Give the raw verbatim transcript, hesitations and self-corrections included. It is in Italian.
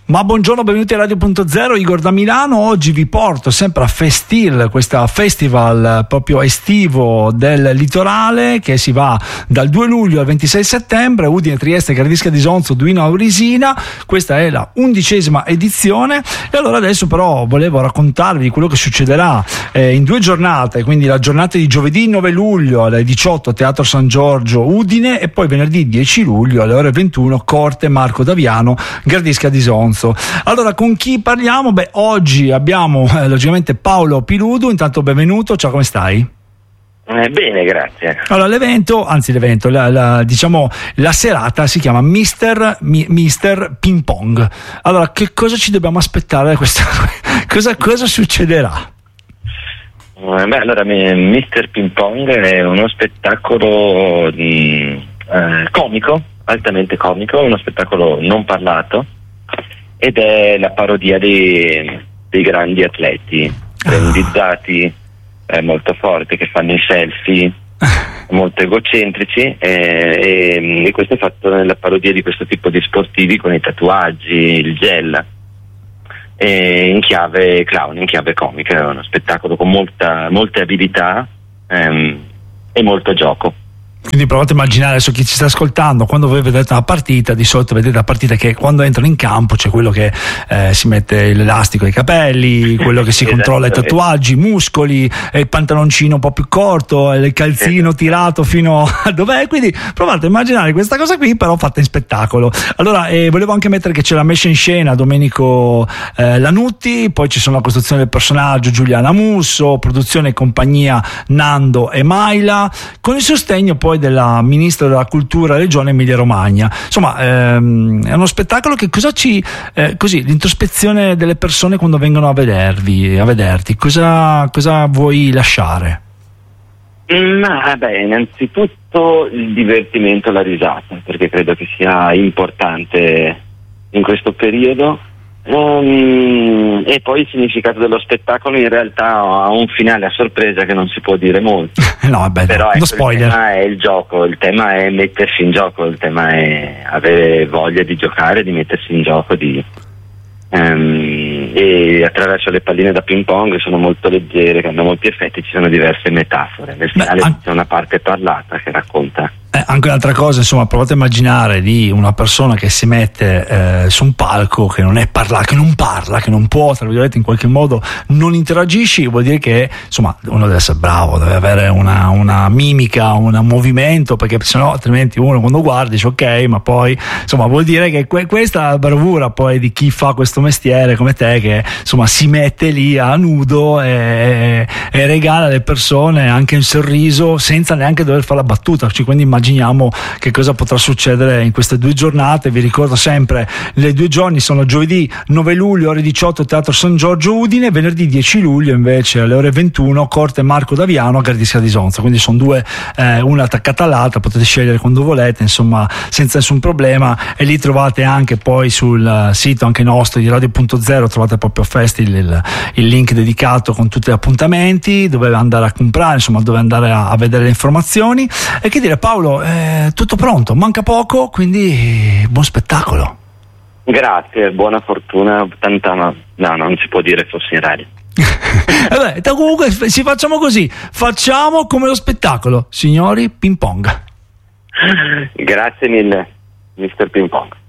Ma buongiorno, benvenuti a Radio Punto Zero, Igor da Milano. Oggi vi porto sempre a Festil, questo festival proprio estivo del litorale che si va dal due luglio al ventisei settembre, Udine, Trieste, Gardisca di Sonzo, Duino, Aurisina. Questa è la undicesima edizione e allora adesso però volevo raccontarvi quello che succederà eh, in due giornate, quindi la giornata di giovedì nove luglio alle diciotto Teatro San Giorgio Udine e poi venerdì dieci luglio alle ore ventuno Corte Marco Daviano, Gardisca di Sonzo. Allora, con chi parliamo? Beh, oggi abbiamo eh, logicamente Paolo Piludu. Intanto benvenuto, ciao, come stai? Eh, bene, grazie. Allora, l'evento, anzi l'evento, la, la, diciamo la serata si chiama Mister Mi, Mister Ping Pong. Allora, che cosa ci dobbiamo aspettare da questa cosa, cosa succederà? Eh, beh, allora Mister Ping Pong è uno spettacolo di, eh, comico, altamente comico, uno spettacolo non parlato ed è la parodia dei, dei grandi atleti rendizzati, eh, molto forti, che fanno i selfie, molto egocentrici, eh, e, e questo è fatto nella parodia di questo tipo di sportivi con i tatuaggi, il gel, e in chiave clown, in chiave comica. È uno spettacolo con molta, molte abilità ehm, e molto gioco. Quindi provate a immaginare, adesso chi ci sta ascoltando, quando voi vedete una partita, di solito vedete la partita che quando entrano in campo c'è quello che eh, si mette l'elastico ai capelli, quello che si controlla i tatuaggi, i muscoli, e il pantaloncino un po' più corto, il calzino tirato fino a dov'è. Quindi provate a immaginare questa cosa qui, però fatta in spettacolo. Allora, eh, volevo anche mettere che c'è la messa in scena Domenico eh, Lanutti, poi ci sono la costruzione del personaggio Giuliana Musso, produzione e compagnia Nando e Maila, con il sostegno poi della ministra della cultura regione Emilia Romagna. Insomma, ehm, è uno spettacolo che cosa ci eh, così l'introspezione delle persone quando vengono a vedervi, a vederti, cosa, cosa vuoi lasciare? Mm, beh, innanzitutto il divertimento, la risata, perché credo che sia importante in questo periodo. Um, e poi il significato dello spettacolo in realtà ha un finale a sorpresa che non si può dire molto. No, vabbè, però ecco, no spoiler. Il tema è il gioco, il tema è mettersi in gioco, il tema è avere voglia di giocare, di mettersi in gioco, di, um, e attraverso le palline da ping pong sono molto leggere, che hanno molti effetti, ci sono diverse metafore. Nel finale Beh, an- c'è una parte parlata che racconta. Eh, anche un'altra cosa, insomma, provate a immaginare di una persona che si mette eh, su un palco, che non è parla, che non parla, che non può, tra virgolette, in qualche modo non interagisci, vuol dire che insomma uno deve essere bravo, deve avere una, una mimica, un movimento, perché sennò altrimenti uno quando guarda dice ok, ma poi insomma vuol dire che que- questa è la bravura poi di chi fa questo mestiere come te, che insomma si mette lì a nudo e, e regala alle persone anche un sorriso senza neanche dover fare la battuta. Cioè, quindi immaginiamo che cosa potrà succedere in queste due giornate. Vi ricordo sempre, le due giorni sono giovedì nove luglio ore diciotto Teatro San Giorgio Udine, venerdì dieci luglio invece alle ore ventuno Corte Marco Daviano a Gardisca di Sonzo. Quindi sono due, eh, una attaccata all'altra, potete scegliere quando volete, insomma, senza nessun problema. E lì trovate anche poi sul sito anche nostro di Radio Punto Zero, trovate proprio a Festil il, il link dedicato con tutti gli appuntamenti, dove andare a comprare, insomma dove andare a, a vedere le informazioni. E che dire, Paolo, è tutto pronto, manca poco, quindi buon spettacolo. Grazie, buona fortuna, tanta no, no non si può dire, fosse in radio. Vabbè, comunque si facciamo così, facciamo come lo spettacolo, signori Ping Pong. Grazie mille, Mister Ping Pong.